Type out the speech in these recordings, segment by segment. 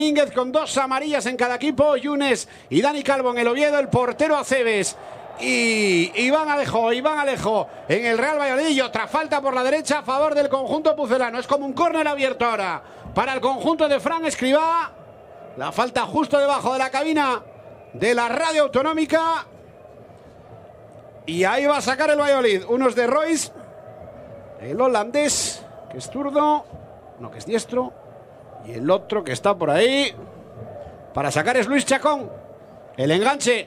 Domínguez con 2 amarillas en cada equipo, Yunes y Dani Calvo en el Oviedo, el portero Aceves y Iván Alejo en el Real Valladolid, y otra falta por la derecha a favor del conjunto pucelano. Es como un córner abierto ahora para el conjunto de Fran Escribá. La falta justo debajo de la cabina de la radio autonómica, y ahí va a sacar el Valladolid. Unos de Royce, el holandés, que es zurdo, no, que es diestro, y el otro que está por ahí para sacar es Luis Chacón. El enganche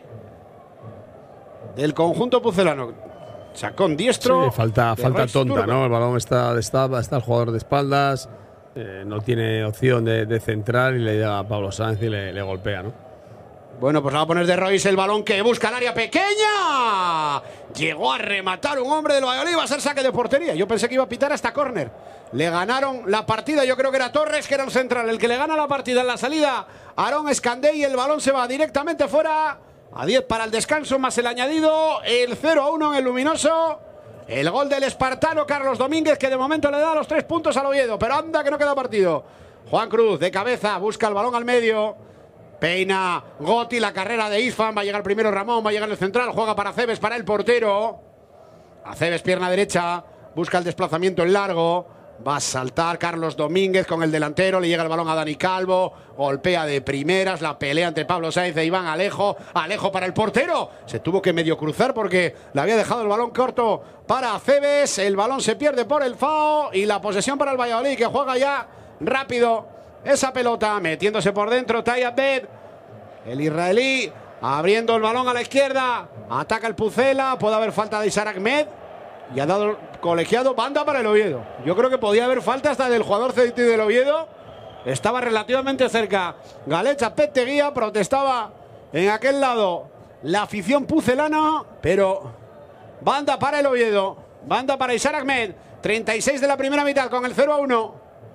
del conjunto pucelano. Chacón diestro. Sí, falta tonta, zurdo, ¿no? El balón está el jugador de espaldas, no tiene opción de centrar y le llega a Pablo Sáenz y le golpea, ¿no? Bueno, pues la va a poner de Royce, el balón que busca el área pequeña. Llegó a rematar un hombre del Valladolid, va a ser saque de portería. Yo pensé que iba a pitar hasta córner. Le ganaron la partida, yo creo que era Torres, que era el central, el que le gana la partida en la salida. Aarón Escandé, y el balón se va directamente fuera. A 10 para el descanso, más el añadido. El 0-1 en el Luminoso. El gol del espartano Carlos Domínguez, que de momento le da los 3 puntos al Oviedo. Pero anda que no queda partido. Juan Cruz de cabeza, busca el balón al medio. Peina Goti, la carrera de Isfan. Va a llegar primero Ramón, va a llegar el central. Juega para Aceves, para el portero. Aceves, pierna derecha. Busca el desplazamiento en largo. Va a saltar Carlos Domínguez con el delantero. Le llega el balón a Dani Calvo. Golpea de primeras. La pelea entre Pablo Sáenz e Iván Alejo. Alejo para el portero. Se tuvo que medio cruzar porque le había dejado el balón corto para Aceves. El balón se pierde por el FAO. Y la posesión para el Valladolid, que juega ya rápido esa pelota. Metiéndose por dentro Tayyab Bed, el israelí, abriendo el balón a la izquierda. Ataca el Pucela. Puede haber falta de Isaac Ahmed. Y ha dado el colegiado banda para el Oviedo. Yo creo que podía haber falta hasta del jugador cedido del Oviedo. Estaba relativamente cerca Galecha Petteguía. Protestaba en aquel lado la afición pucelana. Pero banda para el Oviedo. Banda para Isaac Ahmed. 36 de la primera mitad con el 0-1.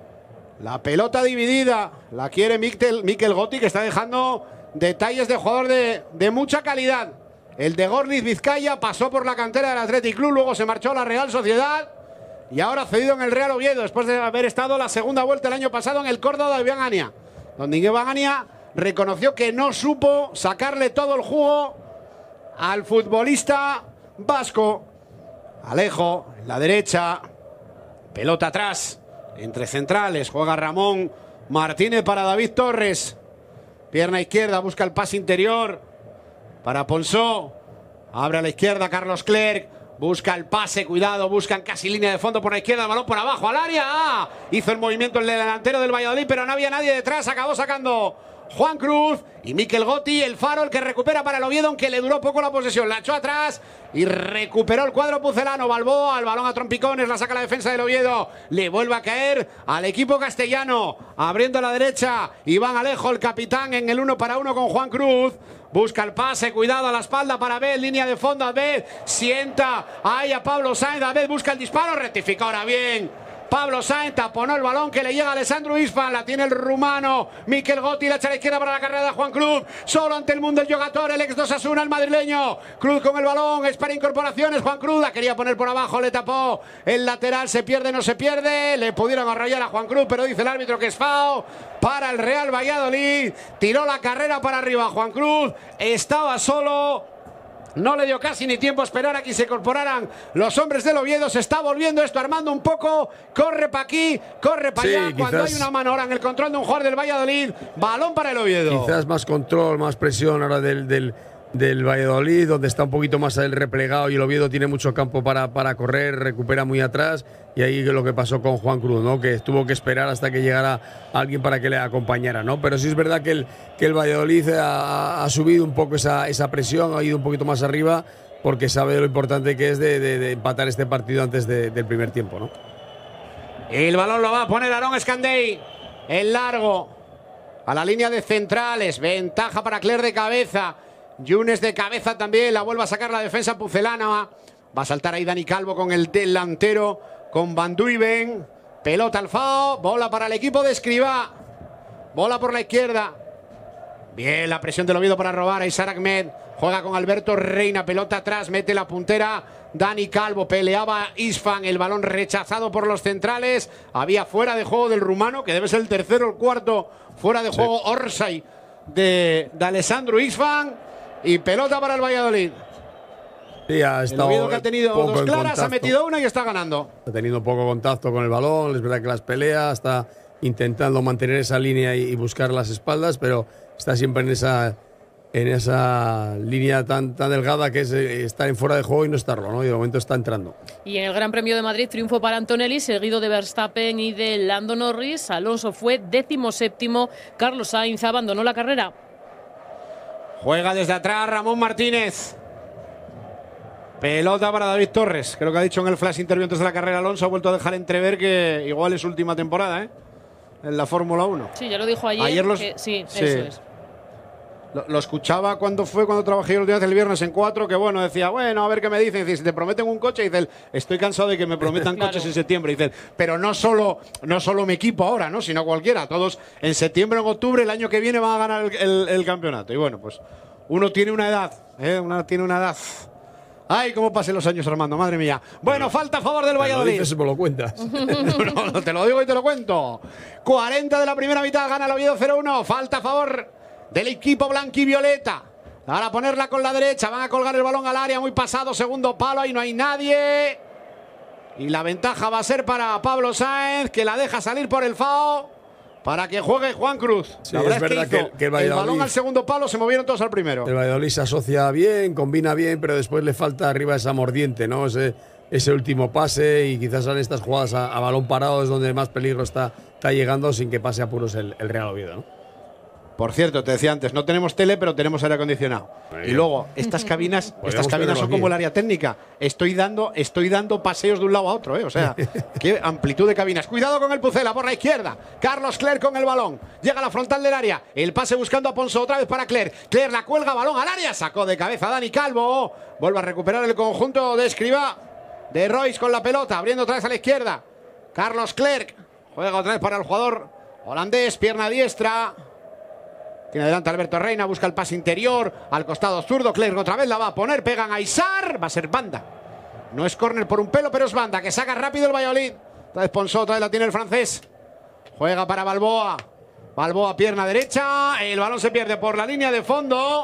La pelota dividida. La quiere Mikel Goti, que está dejando detalles de jugador de mucha calidad. El de Gorliz Vizcaya pasó por la cantera del Athletic Club, luego se marchó a la Real Sociedad y ahora cedido en el Real Oviedo, después de haber estado la segunda vuelta el año pasado en el Córdoba de Iván Ania, donde Iván Ania reconoció que no supo sacarle todo el jugo al futbolista vasco. Alejo, en la derecha, pelota atrás, entre centrales, juega Ramón Martínez para David Torres. Pierna izquierda, busca el pase interior para Ponsó. Abre a la izquierda Carlos Clerc. Busca el pase, cuidado, buscan casi línea de fondo por la izquierda. El balón por abajo al área. Hizo el movimiento el delantero del Valladolid, pero no había nadie detrás. Acabó sacando Juan Cruz y Mikel Goti, el faro, el que recupera para el Oviedo, aunque le duró poco la posesión. La echó atrás y recuperó el cuadro pucelano. Balboa, el balón a trompicones, la saca la defensa del Oviedo. Le vuelve a caer al equipo castellano. Abriendo a la derecha, Iván Alejo, el capitán, en el 1 para 1 con Juan Cruz. Busca el pase, cuidado a la espalda para Abed, línea de fondo, Abed sienta ahí a Pablo Sáenz, Abed busca el disparo, rectifica ahora bien Pablo Sáenz, taponó el balón que le llega a Alessandro Isfan, la tiene el rumano Mikel Goti, la echa a la izquierda para la carrera de Juan Cruz, solo ante el mundo el Yogator, el ex de Osasuna, el madrileño. Cruz con el balón, es para incorporaciones, Juan Cruz la quería poner por abajo, le tapó el lateral, se pierde, no se pierde, le pudieron arrollar a Juan Cruz, pero dice el árbitro que es FAO para el Real Valladolid. Tiró la carrera para arriba Juan Cruz, estaba solo. No le dio casi ni tiempo a esperar a que se incorporaran los hombres del Oviedo. Se está volviendo esto armando un poco. Corre para aquí, corre para allá. Cuando hay una mano ahora en el control de un jugador del Valladolid. Balón para el Oviedo. Quizás más control, más presión ahora del Valladolid, donde está un poquito más el replegado y el Oviedo tiene mucho campo para correr, recupera muy atrás. Y ahí lo que pasó con Juan Cruz, ¿no? Que tuvo que esperar hasta que llegara alguien para que le acompañara, ¿no? Pero sí es verdad que el Valladolid ha subido un poco esa presión, ha ido un poquito más arriba, porque sabe lo importante que es de empatar este partido antes del primer tiempo, ¿no? El balón lo va a poner Aarón Escandé en largo a la línea de centrales. Ventaja para Clerc de cabeza. Yunes de cabeza también, la vuelve a sacar la defensa pucelana. Va a saltar ahí Dani Calvo con el delantero, con Van Duyven. Pelota al FAO, bola para el equipo de Escribá. Bola por la izquierda. Bien, la presión del Oviedo para robar a Aysar Ahmed. Juega con Alberto Reina, pelota atrás, mete la puntera Dani Calvo, peleaba Isfan, el balón rechazado por los centrales. Había fuera de juego del rumano, que debe ser el tercero o el cuarto fuera de juego, Orsay de Alessandro Isfan. Y pelota para el Valladolid. Sí, ha estado el Oviedo, que ha tenido dos claras, ha metido una y está ganando. Ha tenido poco contacto con el balón, es verdad que las pelea, está intentando mantener esa línea y buscar las espaldas, pero está siempre en esa línea tan delgada que es estar en fuera de juego y no estarlo, ¿no? Y de momento está entrando. Y en el Gran Premio de Madrid, triunfo para Antonelli, seguido de Verstappen y de Lando Norris. Alonso fue 17º, Carlos Sainz abandonó la carrera. Juega desde atrás Ramón Martínez. Pelota para David Torres. Creo que ha dicho en el flash interview antes de la carrera Alonso, ha vuelto a dejar entrever que igual es su última temporada, en la Fórmula 1. Sí, ya lo dijo ayer. Sí, eso es. Lo escuchaba cuando trabajé los días del viernes en 4, que bueno, decía, bueno, a ver qué me dicen. Dice, si te prometen un coche, dice, estoy cansado de que me prometan claro. Coches en septiembre. Dice, pero no solo mi equipo ahora, ¿no? Sino cualquiera. Todos en septiembre o en octubre, el año que viene, van a ganar el campeonato. Y bueno, pues uno tiene una edad, tiene una edad. Ay, cómo pasen los años, Armando, madre mía. Bueno, falta a favor del Valladolid. Lo dices, me lo cuentas. No, te lo digo y te lo cuento. 40 de la primera mitad, gana el Oviedo 0-1. Falta a favor del equipo blanquivioleta. Ahora ponerla con la derecha, van a colgar el balón al área, muy pasado, segundo palo, ahí no hay nadie. Y la ventaja va a ser para Pablo Sáenz, que la deja salir por el FAO. Para que juegue Juan Cruz. Sí, la verdad es que el balón al segundo palo, se movieron todos al primero. El Valladolid se asocia bien, combina bien, pero después le falta arriba esa mordiente, ¿no? Ese último pase, y quizás en estas jugadas a balón parado es donde más peligro está llegando sin que pase apuros el Real Oviedo, ¿no? Por cierto, te decía antes, no tenemos tele, pero tenemos aire acondicionado. Y luego, estas cabinas son como el área técnica. Estoy dando paseos de un lado a otro, O sea, qué amplitud de cabinas. Cuidado con el Pucela por la izquierda. Carlos Clerc con el balón. Llega a la frontal del área. El pase buscando a Ponzo, otra vez para Clerc. Clerc la cuelga, balón al área. Sacó de cabeza Dani Calvo. Vuelve a recuperar el conjunto de Escribá. De Royce con la pelota, abriendo otra vez a la izquierda. Carlos Clerc. Juega otra vez para el jugador holandés, pierna diestra. Tiene adelante Alberto Reina, busca el pase interior, al costado zurdo, Clerc otra vez la va a poner, pegan a Aysar, va a ser banda. No es córner por un pelo, pero es banda, que saca rápido el Valladolid. Otra vez Ponsó, otra vez la tiene el francés. Juega para Balboa. Balboa, pierna derecha, el balón se pierde por la línea de fondo.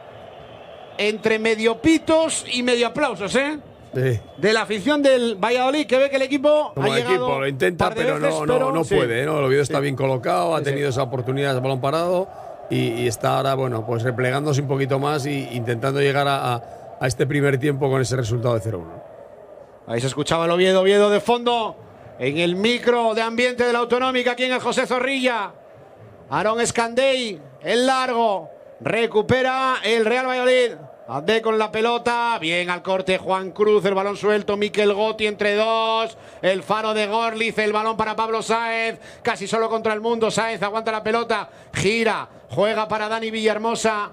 Entre medio pitos y medio aplausos, Sí. De la afición del Valladolid, que ve que el equipo como ha llegado equipo lo intenta, pero no puede, ¿no? El Oviedo está bien colocado, ha tenido esa oportunidad de balón parado. Y está ahora, bueno, pues replegándose un poquito más e intentando llegar a este primer tiempo con ese resultado de 0-1. Ahí se escuchaba el Oviedo de fondo en el micro de ambiente de la Autonómica, aquí en el José Zorrilla. Aaron Escandey, el largo, recupera el Real Valladolid. Ande con la pelota, bien al corte Juan Cruz, el balón suelto, Mikel Gotti entre dos, el faro de Gorliz, el balón para Pablo Sáenz, casi solo contra el mundo, Sáenz aguanta la pelota, gira, juega para Dani Villahermosa,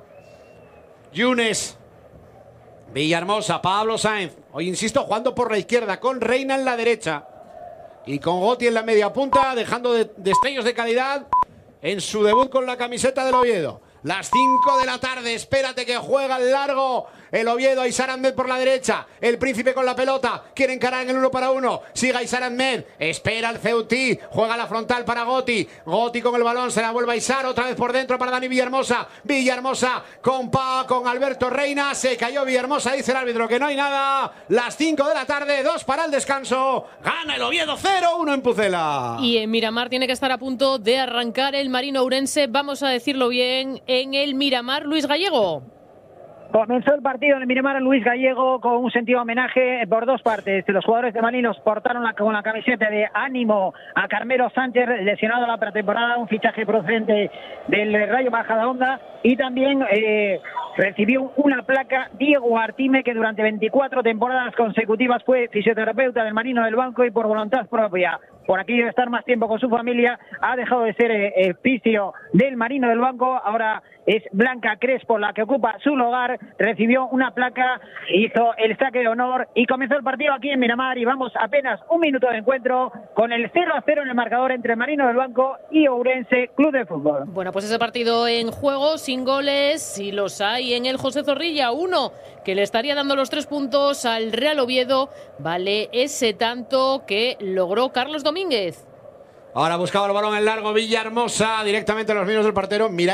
Yunes, Villahermosa, Pablo Sáenz, hoy insisto, jugando por la izquierda, con Reina en la derecha y con Gotti en la media punta, dejando destellos de calidad en su debut con la camiseta del Oviedo. Las 5 de la tarde, espérate que juega el largo el Oviedo, Aysar Ahmed por la derecha, el Príncipe con la pelota, quiere encarar en el 1 para 1, sigue Aysar Ahmed, espera el Ceutí, juega la frontal para Gotti, Gotti con el balón, se la vuelve a Aysar, otra vez por dentro para Dani Villahermosa, Villahermosa con Alberto Reina, se cayó Villahermosa, dice el árbitro que no hay nada, las 5 de la tarde, 2 para el descanso, gana el Oviedo 0-1 en Pucela. Y en Miramar tiene que estar a punto de arrancar el Marino Ourense, vamos a decirlo bien, en el Miramar, Luis Gallego. Comenzó el partido en el Miramar Luis Gallego con un sentido homenaje por dos partes. Los jugadores de Marinos portaron con la camiseta de ánimo a Carmelo Sánchez, lesionado en la pretemporada, un fichaje procedente del Rayo Majadahonda, y también recibió una placa Diego Artime, que durante 24 temporadas consecutivas fue fisioterapeuta del Marino del banco y por voluntad propia por aquí de estar más tiempo con su familia, ha dejado de ser el fisio del Marino del Banco, ahora es Blanca Crespo la que ocupa su lugar, recibió una placa, hizo el saque de honor y comenzó el partido aquí en Miramar y vamos apenas un minuto de encuentro con el 0-0 en el marcador entre Marino del Banco y Ourense Club de Fútbol. Bueno, pues ese partido en juego, sin goles, si los hay en el José Zorrilla, uno que le estaría dando los 3 puntos al Real Oviedo, vale ese tanto que logró Carlos Domínguez. Ahora buscaba el balón en largo Villahermosa, directamente a los medios del portero. Mira